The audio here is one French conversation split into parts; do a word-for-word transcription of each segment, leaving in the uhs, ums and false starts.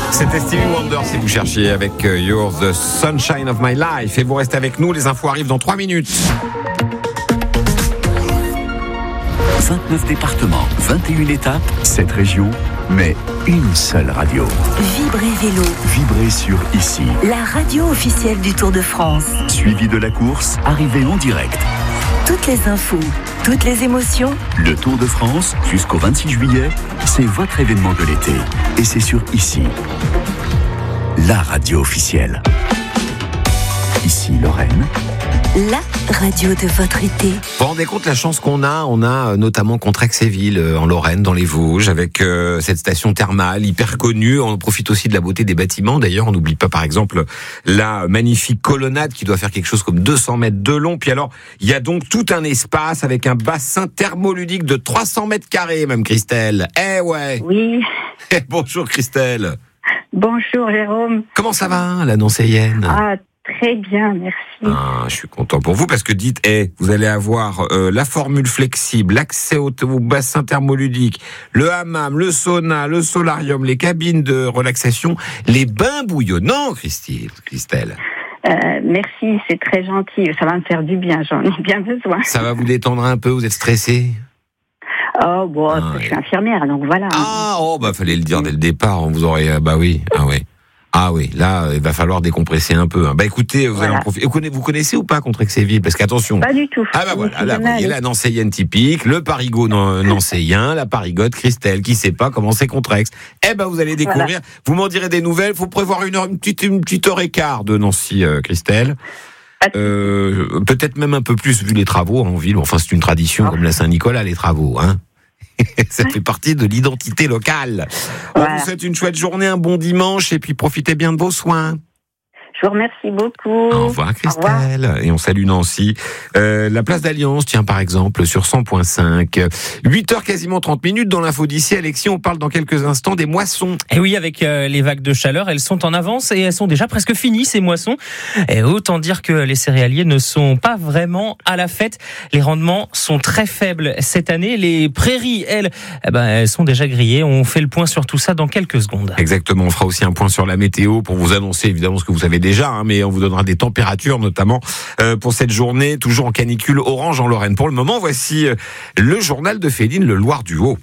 C'était Stevie Wonder si vous cherchiez avec You're the Sunshine of My Life. Et vous restez avec nous, les infos arrivent dans trois minutes. vingt-neuf départements, vingt et une étapes, sept régions, mais une seule radio. Vibrez Vélo. Vibrez sur Ici. La radio officielle du Tour de France. Suivi de la course, arrivée en direct. Toutes les infos, toutes les émotions. Le Tour de France, jusqu'au vingt-six juillet, c'est votre événement de l'été. Et c'est sur Ici. La radio officielle. Ici, Lorraine. La radio de votre été. Vous vous rendez compte la chance qu'on a? On a notamment Contrexéville en Lorraine, dans les Vosges, avec euh, cette station thermale hyper connue. On profite aussi de la beauté des bâtiments. D'ailleurs, on n'oublie pas par exemple la magnifique colonnade qui doit faire quelque chose comme deux cents mètres de long. Puis alors, il y a donc tout un espace avec un bassin thermoludique de trois cents mètres carrés, même Christelle. Eh ouais. Oui. Bonjour Christelle. Bonjour Jérôme. Comment ça va, la Nancéienne? Ah, très bien, merci. Ah, je suis content pour vous parce que dites, eh, vous allez avoir euh, la formule flexible, l'accès au, au bassin thermoludique, le hammam, le sauna, le solarium, les cabines de relaxation, les bains bouillonnants, Christine, Christelle. Euh, merci, c'est très gentil. Ça va me faire du bien, j'en ai bien besoin. Ça va vous détendre un peu, vous êtes stressée? Oh, bon, ah, je suis infirmière, donc voilà. Ah, oh, bah, fallait le dire dès le départ, on vous aurait, euh, bah oui, ah oui. Ah oui, là, il va falloir décompresser un peu. Bah écoutez, vous voilà. allez en profiter. Vous connaissez ou pas Contrexéville? Parce qu'attention. Pas du tout. Ah bah voilà, là, vous voyez la Nancéienne typique, le Parigot nancéien, la Parigote Christelle, qui sait pas comment c'est Contrex. Eh ben vous allez découvrir. Voilà. Vous m'en direz des nouvelles. Faut prévoir une heure, une petite, une petite heure et quart de Nancy, euh, Christelle. Euh, peut-être même un peu plus vu les travaux en ville. Enfin, c'est une tradition oh. comme la Saint-Nicolas, les travaux, hein. Ça fait partie de l'identité locale. Voilà. On vous souhaite une chouette journée, un bon dimanche et puis profitez bien de vos soins. Je vous remercie beaucoup. Au revoir Christelle. Au revoir. Et on salue Nancy. Euh, la place d'Alliance, tiens par exemple, sur cent point cinq. huit heures quasiment trente minutes dans l'info d'ici. Alexis, on parle dans quelques instants des moissons. Et oui, avec euh, les vagues de chaleur, elles sont en avance et elles sont déjà presque finies ces moissons. Et autant dire que les céréaliers ne sont pas vraiment à la fête. Les rendements sont très faibles cette année. Les prairies, elles, eh ben, elles sont déjà grillées. On fait le point sur tout ça dans quelques secondes. Exactement. On fera aussi un point sur la météo pour vous annoncer évidemment ce que vous savez déjà. Déjà, hein, mais on vous donnera des températures notamment euh, pour cette journée, toujours en canicule orange en Lorraine. Pour le moment, voici euh, le journal de Féline, le Loir-du-Haut.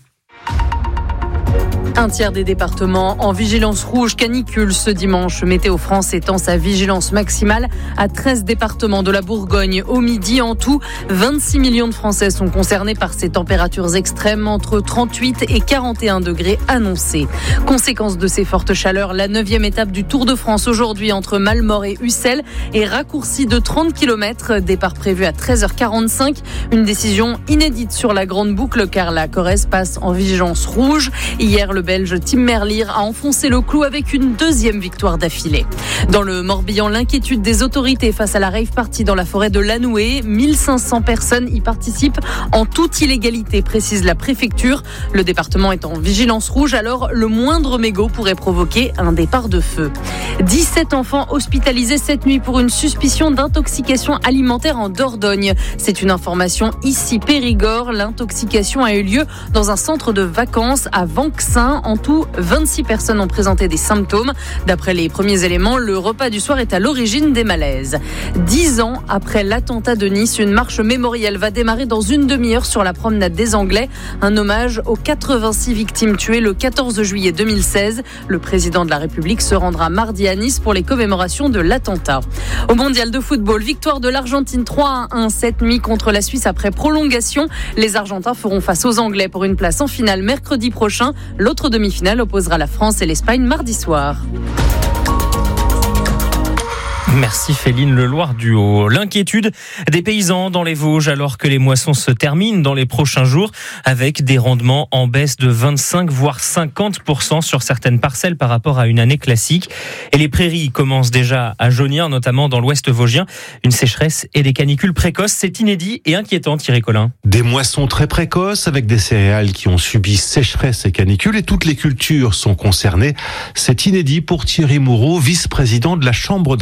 Un tiers des départements en vigilance rouge canicule ce dimanche. Météo France étend sa vigilance maximale à treize départements de la Bourgogne. Au midi, en tout, vingt-six millions de Français sont concernés par ces températures extrêmes entre trente-huit et quarante et un degrés annoncés. Conséquence de ces fortes chaleurs, la neuvième étape du Tour de France aujourd'hui entre Malmort et Ussel est raccourcie de trente kilomètres. Départ prévu à treize heures quarante-cinq. Une décision inédite sur la grande boucle car la Corrèze passe en vigilance rouge. Hier, le Belge Tim Merlier a enfoncé le clou avec une deuxième victoire d'affilée. Dans le Morbihan, l'inquiétude des autorités face à la rave party dans la forêt de Lanoué. mille cinq cents personnes y participent en toute illégalité, précise la préfecture. Le département est en vigilance rouge, alors le moindre mégot pourrait provoquer un départ de feu. dix-sept enfants hospitalisés cette nuit pour une suspicion d'intoxication alimentaire en Dordogne. C'est une information ici Périgord. L'intoxication a eu lieu dans un centre de vacances à Vanxin. En tout, vingt-six personnes ont présenté des symptômes. D'après les premiers éléments, le repas du soir est à l'origine des malaises. Dix ans après l'attentat de Nice, une marche mémorielle va démarrer dans une demi-heure sur la promenade des Anglais. Un hommage aux quatre-vingt-six victimes tuées le quatorze juillet deux mille seize. Le président de la République se rendra mardi à Nice pour les commémorations de l'attentat. Au mondial de football, victoire de l'Argentine trois à un cette nuit contre la Suisse après prolongation. Les Argentins feront face aux Anglais pour une place en finale mercredi prochain. L'autre demi-finale opposera la France et l'Espagne mardi soir. Merci Féline, le Loir-du-Haut. L'inquiétude des paysans dans les Vosges alors que les moissons se terminent dans les prochains jours avec des rendements en baisse de vingt-cinq voire cinquante pour cent sur certaines parcelles par rapport à une année classique. Et les prairies commencent déjà à jaunir, notamment dans l'ouest vosgien. Une sécheresse et des canicules précoces, c'est inédit et inquiétant, Thierry Collin. Des moissons très précoces avec des céréales qui ont subi sécheresse et canicules et toutes les cultures sont concernées. C'est inédit pour Thierry Moureau, vice-président de la Chambre d'agriculture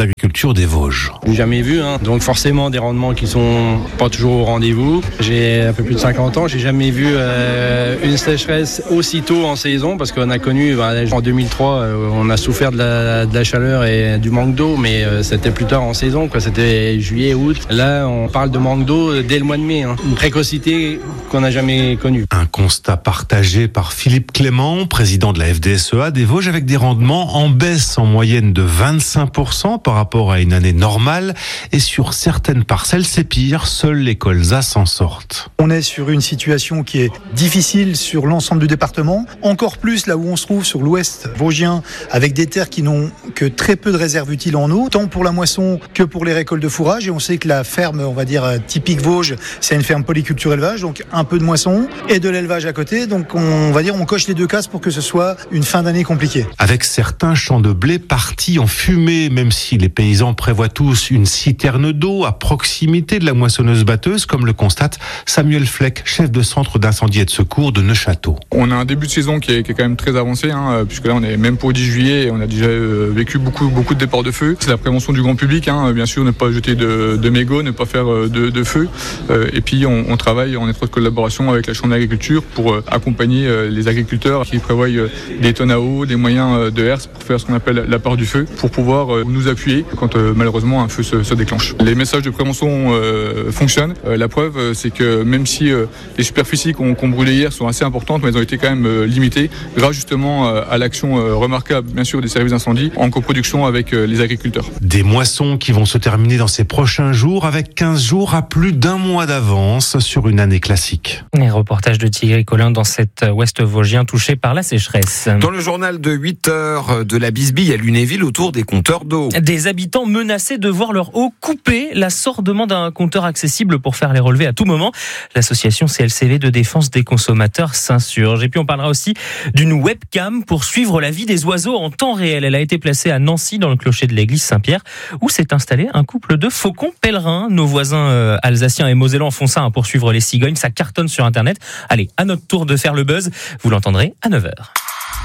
l'agriculture des Vosges. J'ai jamais vu, hein. Donc forcément des rendements qui sont pas toujours au rendez-vous. J'ai un peu plus de cinquante ans, j'ai jamais vu euh, une sécheresse aussitôt en saison, parce qu'on a connu, bah, en deux mille trois, euh, on a souffert de la, de la chaleur et du manque d'eau, mais euh, c'était plus tard en saison, quoi. C'était juillet, août. Là, on parle de manque d'eau dès le mois de mai, hein. Une précocité qu'on n'a jamais connue. Un constat partagé par Philippe Clément, président de la F D S E A des Vosges, avec des rendements en baisse en moyenne de vingt-cinq pour cent par rapport à une année normale. Et sur certaines parcelles, c'est pire. Seuls les colzas s'en sortent. On est sur une situation qui est difficile sur l'ensemble du département. Encore plus là où on se trouve sur l'ouest vosgien, avec des terres qui n'ont que très peu de réserves utiles en eau, tant pour la moisson que pour les récoltes de fourrage. Et on sait que la ferme, on va dire, typique Vosges, c'est une ferme polyculture élevage, donc un peu de moisson et de l'élevage à côté. Donc on va dire, on coche les deux cases pour que ce soit une fin d'année compliquée. Avec certains champs de blé partis en fumée, même si les paysans prévoient tous une citerne d'eau à proximité de la moissonneuse-batteuse, comme le constate Samuel Fleck, chef de centre d'incendie et de secours de Neufchâteau. On a un début de saison qui est, qui est quand même très avancé, hein, puisque là on est même pour le dix juillet et on a déjà euh, vécu beaucoup, beaucoup de départs de feu. C'est la prévention du grand public, hein, bien sûr, ne pas jeter de, de mégots, ne pas faire de, de feu. Euh, et puis on, on travaille en étroite collaboration avec la Chambre d'agriculture pour euh, accompagner euh, les agriculteurs qui prévoient euh, des tonnes à eau, des moyens euh, de herse pour faire ce qu'on appelle la part du feu, pour pouvoir euh, nous appuyer quand euh, malheureusement un feu se, se déclenche. Les messages de prévention euh, fonctionnent. Euh, la preuve, euh, c'est que même si euh, les superficies qu'on, qu'on brûlait hier sont assez importantes, mais elles ont été quand même euh, limitées grâce justement euh, à l'action euh, remarquable, bien sûr, des services d'incendie en coproduction avec euh, les agriculteurs. Des moissons qui vont se terminer dans ces prochains jours, avec quinze jours à plus d'un mois d'avance sur une année classique. Les reportages de Thierry Collin dans cet ouest vosgien touché par la sécheresse. Dans le journal de huit heures de la Bisbille à Lunéville, autour des compteurs d'eau. Des habitants menacés de voir leur eau coupée. La Sorre demande un compteur accessible pour faire les relevés à tout moment. L'association C L C V de défense des consommateurs s'insurge. Et puis on parlera aussi d'une webcam pour suivre la vie des oiseaux en temps réel. Elle a été placée à Nancy dans le clocher de l'église Saint-Pierre où s'est installé un couple de faucons pèlerins. Nos voisins euh, alsaciens et mosellans font ça hein, pour suivre les cigognes. Ça cartonne sur Internet. Allez, à notre tour de faire le buzz. Vous l'entendrez à neuf heures.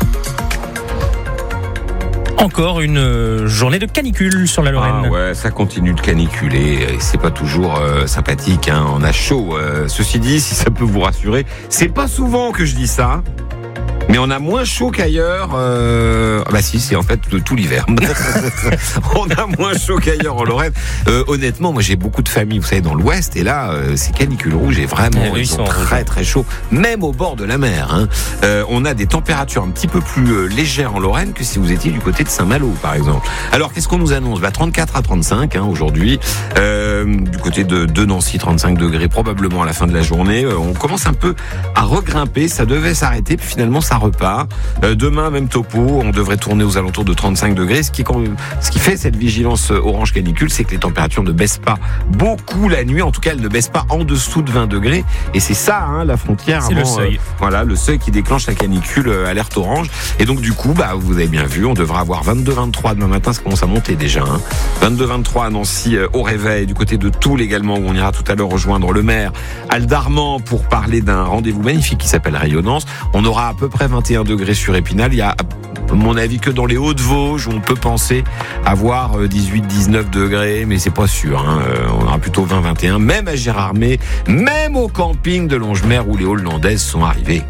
Encore une journée de canicule sur la Lorraine. Ah ouais, ça continue de caniculer. Et c'est pas toujours euh, sympathique, hein. On a chaud. Euh, ceci dit, si ça peut vous rassurer, c'est pas souvent que je dis ça. Mais on a moins chaud qu'ailleurs. Euh... Ah bah si, c'est en fait tout l'hiver. On a moins chaud qu'ailleurs en Lorraine. Euh, honnêtement, moi j'ai beaucoup de familles, vous savez, dans l'Ouest, et là, euh, c'est canicule rouge et vraiment, eh oui, ils sont très très chauds, même au bord de la mer. Hein. Euh, on a des températures un petit peu plus euh, légères en Lorraine que si vous étiez du côté de Saint-Malo, par exemple. Alors, qu'est-ce qu'on nous annonce ? Bah, trente-quatre à trente-cinq hein, aujourd'hui. Euh, du côté de, de Nancy, trente-cinq degrés probablement à la fin de la journée. Euh, on commence un peu à regrimper. Ça devait s'arrêter, puis finalement ça repart. Euh, demain, même topo, on devrait tourner aux alentours de trente-cinq degrés. Ce qui, ce qui fait cette vigilance orange canicule, c'est que les températures ne baissent pas beaucoup la nuit. En tout cas, elles ne baissent pas en dessous de vingt degrés. Et c'est ça, hein, la frontière. C'est avant, le seuil. Euh, voilà, le seuil qui déclenche la canicule, euh, alerte orange. Et donc, du coup, bah, vous avez bien vu, on devra avoir vingt-deux vingt-trois demain matin. Ça commence à monter déjà. Hein. vingt-deux vingt-trois à Nancy euh, au réveil. Du côté de Toul également, où on ira tout à l'heure rejoindre le maire Aldarman pour parler d'un rendez-vous magnifique qui s'appelle Rayonnance. On aura à peu près vingt et un degrés sur Épinal. Il y a, à mon avis, que dans les Hauts-de-Vosges où on peut penser avoir dix-huit dix-neuf degrés, mais c'est pas sûr. Hein. On aura plutôt vingt vingt et un, même à Gérardmer, même au camping de Longemer où les Hollandaises sont arrivées.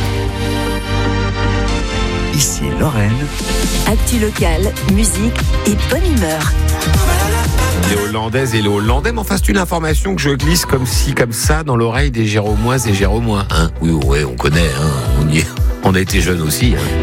Ici Lorraine. Actu locale, musique et bonne humeur. Les Hollandaises et les Hollandais, mais enfin c'est une information que je glisse comme ci, comme ça dans l'oreille des Jéromoises et Jéromois. Hein. Oui, ouais, on connaît, hein. on, y est. On a été jeunes aussi. Hein.